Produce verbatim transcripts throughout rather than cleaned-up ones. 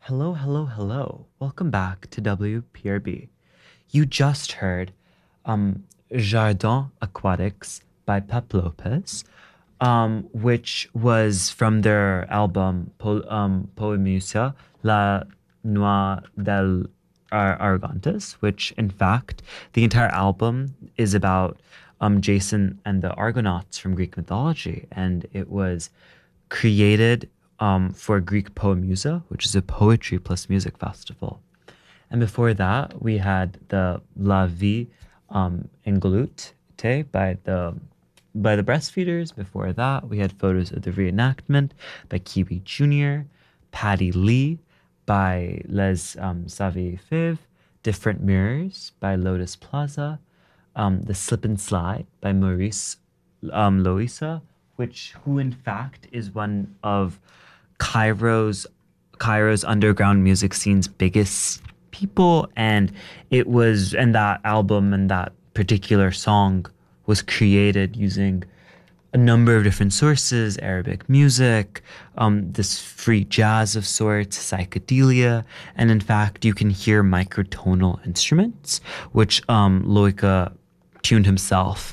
Hello, hello, hello. Welcome back to W P R B. You just heard um, Jardin Aquatics by Pep Lopez, um, which was from their album po- um, Poemusa, La Noix del Ar- Argontes, which in fact, the entire album is about um, Jason and the Argonauts from Greek mythology. And it was created um, for Greek Poemusa, which is a poetry plus music festival. And before that, we had the La Vie um, Engloute by the by the Breastfeeders. Before that, we had photos of the reenactment by Kiwi Junior, Patty Lee by Les um, Saviez-Fèvre, Different Mirrors by Lotus Plaza, um, The Slip and Slide by Maurice um, Loisa, which who in fact is one of Cairo's Cairo's underground music scene's biggest people, and it was and that album and that particular song was created using a number of different sources: Arabic music, um, this free jazz of sorts, psychedelia, and in fact you can hear microtonal instruments, which um, Loika tuned himself.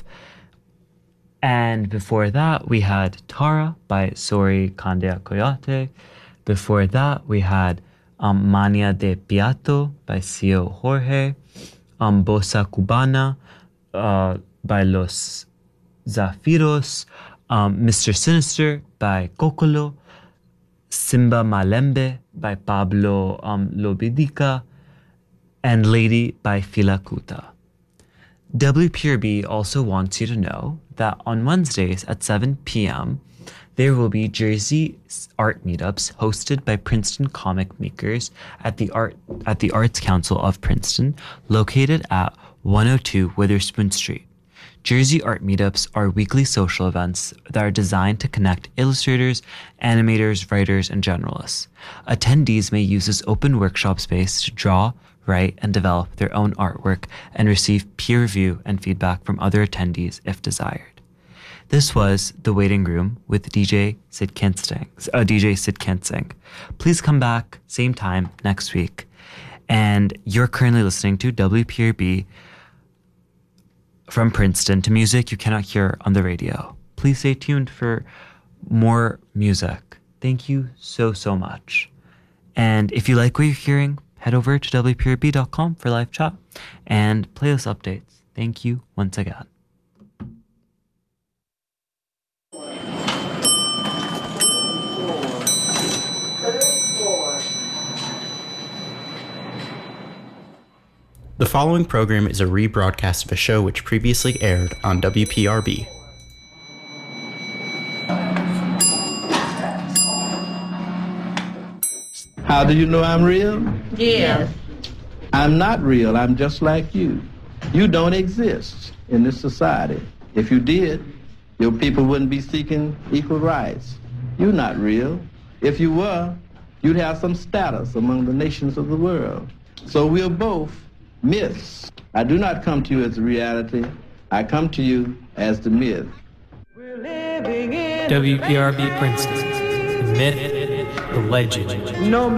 And before that, we had Tara by Sori Candia Coyote. Before that, we had um, Mania de Piatto by Cio Jorge. Um, Bossa Cubana uh, by Los Zafiros. Um, Mister Sinister by Cocolo. Simba Malembe by Pablo um, Lobidica. And Lady by Fila Kuta. W P R B also wants you to know that on Wednesdays at seven p.m., there will be Jersey art meetups hosted by Princeton comic makers at the Art at the Arts Council of Princeton, located at one oh two Witherspoon Street. Jersey art meetups are weekly social events that are designed to connect illustrators, animators, writers, and generalists. Attendees may use this open workshop space to draw, write, and develop their own artwork and receive peer review and feedback from other attendees if desired. This was The Waiting Room with D J Sid Kensing. Uh, D J Sid Kensing. Please come back same time next week. And you're currently listening to W P R B from Princeton, to music you cannot hear on the radio. Please stay tuned for more music. Thank you so, so much. And if you like what you're hearing, head over to W P R B dot com for live chat and playlist updates. Thank you once again. The following program is a rebroadcast of a show which previously aired on W P R B. How do you know I'm real? Yes. I'm not real. I'm just like you. You don't exist in this society. If you did, your people wouldn't be seeking equal rights. You're not real. If you were, you'd have some status among the nations of the world. So we're both myths. I do not come to you as a reality. I come to you as the myth. W P R B Princeton, the myth, the legend. No